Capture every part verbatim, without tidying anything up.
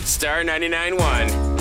Star ninety-nine point one.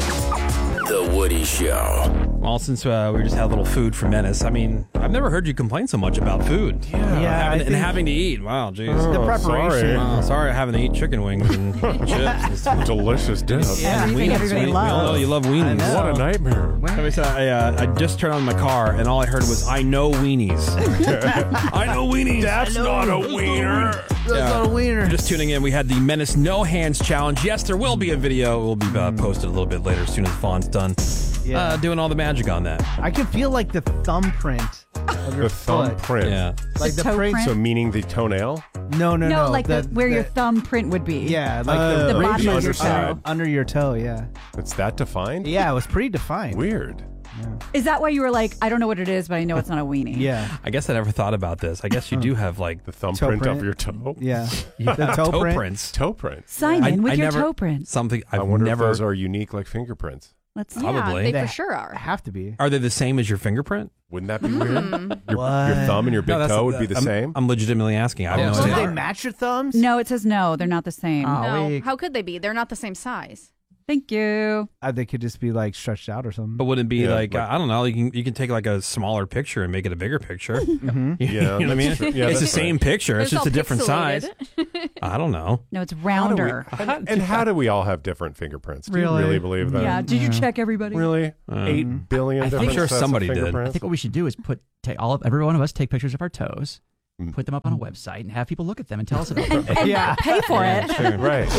The Woody Show. Well, since uh, we just had a little food for Menace, I mean, I've never heard you complain so much about food. Yeah, yeah having, I and having to eat. Wow, jeez. Oh, the preparation. Sorry. Oh, sorry, having to eat chicken wings and chips. It's delicious dip. Yeah, everything everybody we, loves. We all know you love weenies. What a nightmare. Somebody said I, uh, I just turned on my car and all I heard was, I know weenies. I know weenies. That's not a wiener. That's not a wiener. Just tuning in, we had the Menace No Hands Challenge. Yes, there will be a video. It will be uh, posted a little bit later as soon as Fawn's done. Yeah. Uh, doing all the magic on that. I can feel like the thumbprint of your The foot. thumbprint. Yeah. Like The the, toe print. print? So meaning the toenail? No, no, no. No, like the, where your the- thumbprint would be. Yeah, like Oh. the, The bottom radius of your underside. toe. under your toe. Yeah. It's that defined? Yeah, it was pretty defined. Weird. Is that why you were like, I don't know what it is, but I know it's not a weenie? Yeah. I guess I never thought about this. I guess you do have like The thumbprint print? of your toe? Yeah. The toe, toe print. prints. Toe print. Simon, I- with I your never- toe print. Something I've I wonder never. if those are unique like fingerprints. Let's see. Probably. Yeah, they They for sure are. Have to be. Are they the same as your fingerprint? Wouldn't that be weird? Your, What? your thumb and your big No, that's- toe would be the I'm, same? I'm legitimately asking. I have Oh, no so idea. they match your thumbs? No, it says no. They're not the same. Oh. No, wait. how could they be? They're not the same size. Thank you. Uh, they could just be like stretched out or something. But wouldn't it be Yeah, like, like- I don't know? You can you can take like a smaller picture and make it a bigger picture. Mhm. You Yeah, know what I mean? that's true. Yeah, it's the that's same picture. It's It's just a all different size. pixelated. I don't know. No, it's How do we- rounder. and, and how do we all have different fingerprints? Do Really? you really believe that? Yeah. Did you check everybody? Really? Uh, Eight billion I think different sure sets of somebody did. fingerprints? I think what we should do is put take all of every one of us take pictures of our toes, Mm. put them up on a website, and have people look at them and tell us about And, them. and Yeah. pay for it. Sure. Right.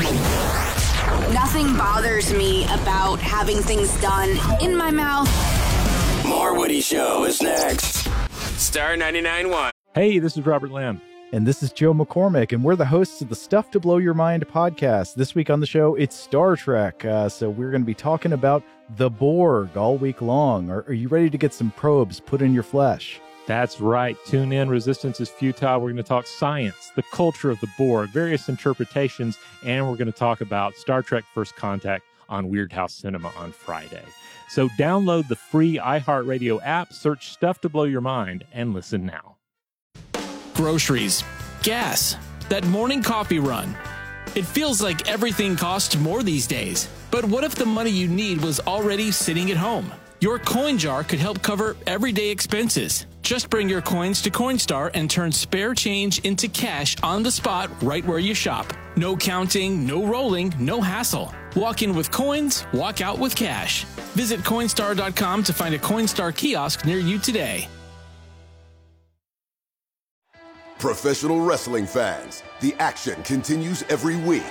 Nothing bothers me about having things done in my mouth. More Woody Show is next. Star ninety-nine point one. Hey, this is Robert Lamb. And this is Joe McCormick, and we're the hosts of the Stuff to Blow Your Mind podcast. This week on the show, it's Star Trek. Uh, so we're going to be talking about the Borg all week long. Are, are you ready to get some probes put in your flesh? That's right. Tune in. Resistance is futile. We're going to talk science, the culture of the Borg, various interpretations, and we're going to talk about Star Trek First Contact on Weird House Cinema on Friday. So download the free iHeartRadio app, search Stuff to Blow Your Mind, and listen now. Groceries, gas, that morning coffee run. It feels like everything costs more these days. But what if the money you need was already sitting at home? Your coin jar could help cover everyday expenses. Just bring your coins to Coinstar and turn spare change into cash on the spot right where you shop. No counting, no rolling, no hassle. Walk in with coins, walk out with cash. Visit Coinstar dot com to find a Coinstar kiosk near you today. Professional wrestling fans, the action continues every week.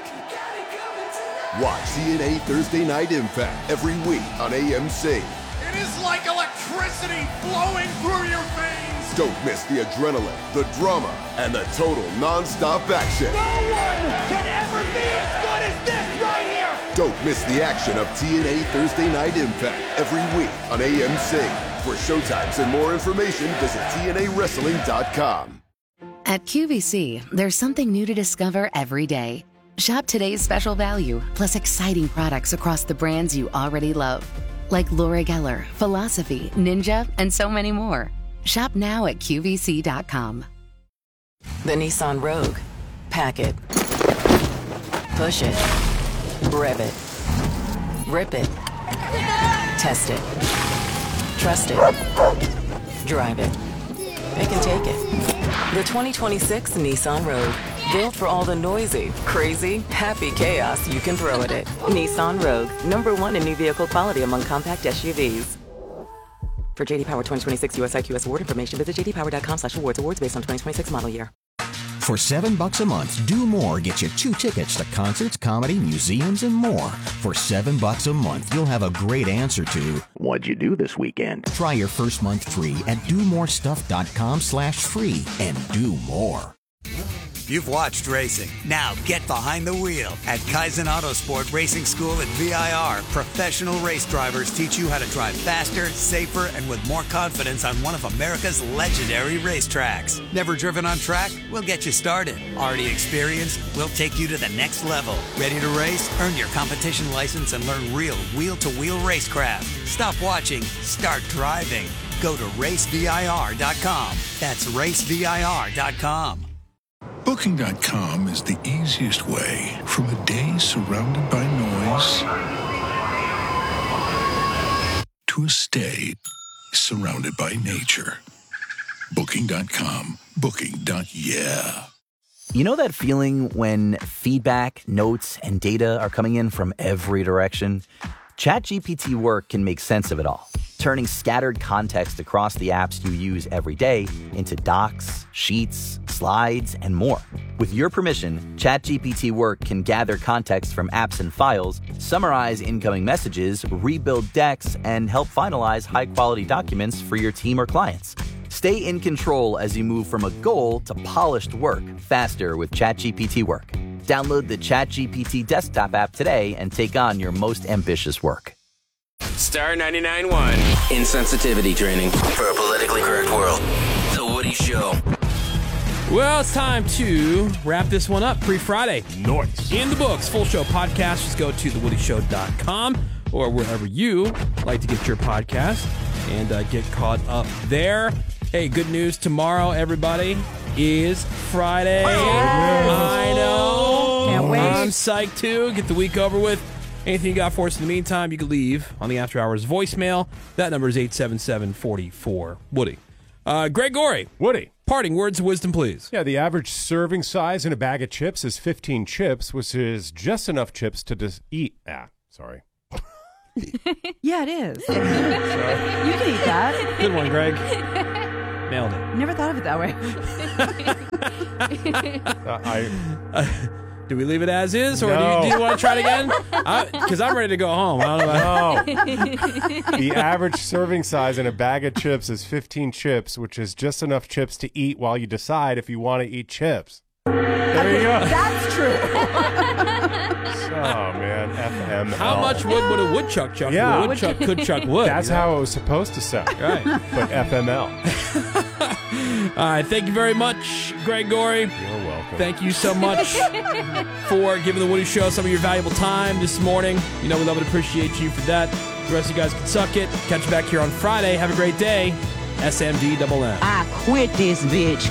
Watch T N A Thursday Night Impact every week on A M C. It is like electricity flowing through your veins. Don't miss the adrenaline, the drama, and the total non-stop action. No one can ever be as good as this right here. Don't miss the action of T N A Thursday Night Impact every week on A M C. For showtimes and more information, visit T N A wrestling dot com. At Q V C, there's something new to discover every day. Shop today's special value, plus exciting products across the brands you already love. Like Laura Geller, Philosophy, Ninja, and so many more. Shop now at Q V C dot com. The Nissan Rogue. Pack it. Push it. Rev it. Rip it. Test it. Trust it. Drive it. Pick and take it. The twenty twenty-six Nissan Rogue. Built for all the noisy, crazy, happy chaos you can throw at it. Nissan Rogue. Number one in new vehicle quality among compact S U Vs. For J D Power twenty twenty-six U S I Q S award information, visit j d power dot com slash awards. Awards based on twenty twenty-six model year. For seven bucks a month, Do More gets you two tickets to concerts, comedy, museums, and more. For seven bucks a month, you'll have a great answer to what'd you do this weekend? Try your first month free at do more stuff dot com slash free and do more. You've watched racing. Now get behind the wheel. At Kaizen Autosport Racing School at V I R, professional race drivers teach you how to drive faster, safer, and with more confidence on one of America's legendary racetracks. Never driven on track? We'll get you started. Already experienced? We'll take you to the next level. Ready to race? Earn your competition license and learn real wheel-to-wheel racecraft. Stop watching. Start driving. Go to race V I R dot com. That's race V I R dot com. Booking dot com is the easiest way for From a day surrounded by noise to a stay surrounded by nature. Booking dot com. Booking. Yeah. You know that feeling when feedback, notes, and data are coming in from every direction? ChatGPT Work can make sense of it all, turning scattered context across the apps you use every day into docs, sheets, slides, and more. With your permission, ChatGPT Work can gather context from apps and files, summarize incoming messages, rebuild decks, and help finalize high-quality documents for your team or clients. Stay in control as you move from a goal to polished work faster with ChatGPT Work. Download the ChatGPT desktop app today and take on your most ambitious work. Star ninety-nine point one. Insensitivity training for a politically correct world. The Woody Show. Well, it's time to wrap this one up pre-Friday. Nice. In the books, full show podcast. Just go to the woody show dot com or wherever you like to get your podcast and uh, get caught up there. Hey, good news tomorrow, everybody, is Friday. I know. Can't wait. I'm psyched, too. Get the week over with. Anything you got for us in the meantime, you can leave on the After Hours voicemail. That number is eight seven seven, four four, Woody. Uh, Greg Gorey. Woody. Parting words of wisdom, please. Yeah, the average serving size in a bag of chips is fifteen chips, which is just enough chips to just eat. Ah, sorry. Yeah, it is. You can eat that. Good one, Greg. Nailed it. Never thought of it that way. uh, I. Uh, do we leave it as is, or No. do, you, do you want to try it again? Because I'm ready to go home. I don't know about The average serving size in a bag of chips is fifteen chips, which is just enough chips to eat while you decide if you want to eat chips. There you go. That's true. Oh, man. F M L. How much wood would a woodchuck chuck? Yeah. A woodchuck could chuck wood. That's you know? how it was supposed to sound. Right. But F M L. All right. Thank you very much, Greg Gorey. You're welcome. Thank you so much for giving the Woody Show some of your valuable time this morning. You know, we love and appreciate you for that. The rest of you guys can suck it. Catch you back here on Friday. Have a great day. S M D double M. I quit this bitch.